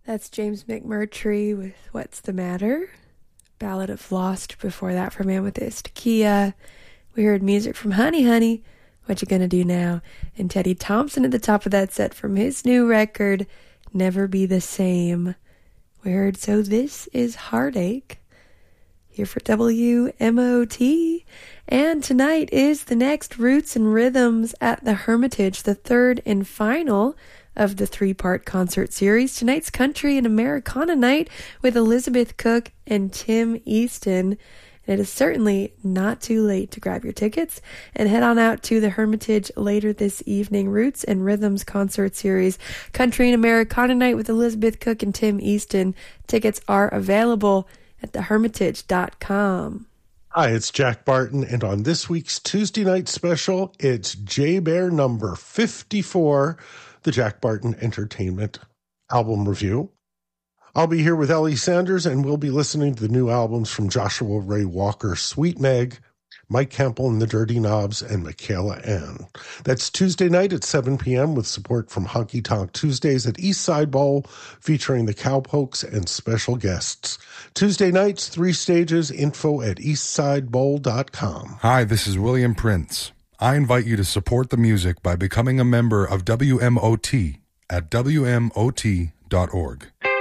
That's James McMurtry with What's the Matter? Ballad of Lost before that from Amethyst Kia. We heard music from Honey Honey, What You Gonna Do Now? And Teddy Thompson at the top of that set from his new record, Never Be the Same. We heard So This Is Heartache here for WMOT. And tonight is the next Roots and Rhythms at the Hermitage, the third and final of the three-part concert series. Tonight's Country and Americana night with Elizabeth Cook and Tim Easton. And it is certainly not too late to grab your tickets and head on out to the Hermitage later this evening. Roots and Rhythms concert series, Country and Americana night with Elizabeth Cook and Tim Easton. Tickets are available at thehermitage.com. Hi, it's Jack Barton, and on this week's Tuesday night special, it's J-Bear number 54, the Jack Barton Entertainment album review. I'll be here with Ellie Sanders, and we'll be listening to the new albums from Joshua Ray Walker, Sweet Meg, Mike Campbell and the Dirty Knobs, and Michaela Ann. That's Tuesday night at 7 p.m. with support from Honky Tonk Tuesdays at Eastside Bowl, featuring the Cowpokes and special guests. Tuesday nights, 3 stages, info at eastsidebowl.com. Hi, this is William Prince. I invite you to support the music by becoming a member of WMOT at WMOT.org.